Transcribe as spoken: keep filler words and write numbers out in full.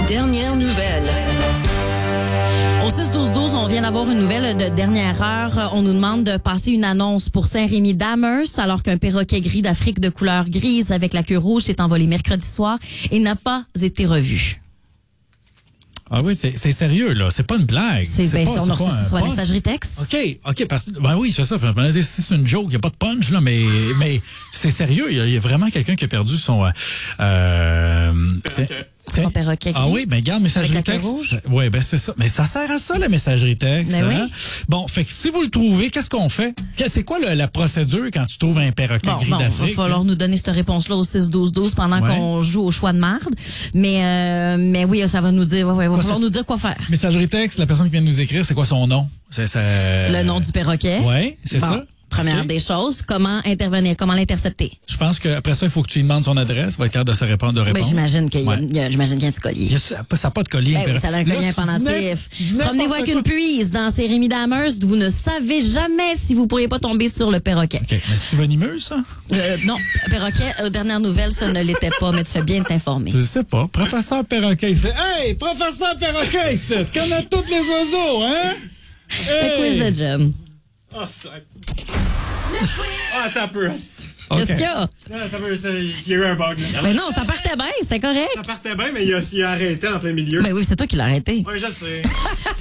dernières nouvelles. Au six douze douze, on vient d'avoir une nouvelle de dernière heure. On nous demande de passer une annonce pour Saint-Rémy-d'Amherst, alors qu'un perroquet gris d'Afrique de couleur grise avec la queue rouge s'est envolé mercredi soir et n'a pas été revu. Ah oui, c'est, c'est sérieux, là. C'est pas une blague. C'est, c'est ben, pas, on c'est a reçu pas un sur la punch. messagerie texte. OK, OK, parce que, ben oui, c'est ça. Je me disais, si c'est une joke, il n'y a pas de punch, là, mais, mais c'est sérieux. Il y, a, il y a vraiment quelqu'un qui a perdu son, euh, euh, Son perroquet gris. Ah oui, ben garde messagerie Avec la queue texte. Oui, ben c'est ça. Mais ça sert à ça, la messagerie texte. Ben hein? oui. Bon, fait que si vous le trouvez, qu'est-ce qu'on fait? C'est quoi le, la procédure quand tu trouves un perroquet Bon, gris bon, il va d'Afrique? falloir nous donner cette réponse-là au six douze douze pendant Ouais. qu'on joue au choix de marde. Mais, euh, mais oui, ça va nous dire, ouais, ouais, il va Quoi, falloir ça? nous dire quoi faire. Messagerie texte, la personne qui vient de nous écrire, c'est quoi son nom? C'est ça. Le nom du perroquet. Oui, c'est Bon, ça. Première OK. des choses, comment intervenir, comment l'intercepter. Je pense qu'après ça, il faut que tu lui demandes son adresse. Il va être capable de se répondre, de Ben, répondre. j'imagine qu'il y a, Ouais. il y a- j'imagine qu'il y a un petit collier. Y a-tu- ça n'a pas de collier. Ben un oui, perro- ça a un Là, collier tu dis pendentif. n'importe- tu dis Promenez-vous n'importe avec une quoi. puise dans Saint-Rémy-d'Amherst. Vous ne savez jamais si vous pourriez pas tomber sur le perroquet. OK. Mais c'est-tu venimeux, ça? Euh, non, perroquet, aux dernières nouvelles, ça ne l'était pas, mais tu fais bien de t'informer. Je ne sais pas. Professeur Perroquet, c'est hey, professeur Perroquet, c'est connaît tous les oiseaux, hein? Le quiz de Jen. Ah, ça. Ah, attends un peu. OK. Qu'est-ce qu'il y a? Non, attends un peu, ça- il y a eu un bug. là. Ben non, ça partait bien, c'était correct. Ça partait bien, mais il a, il a arrêté en plein milieu. Ben oui, c'est toi qui l'as arrêté. Ouais, je sais.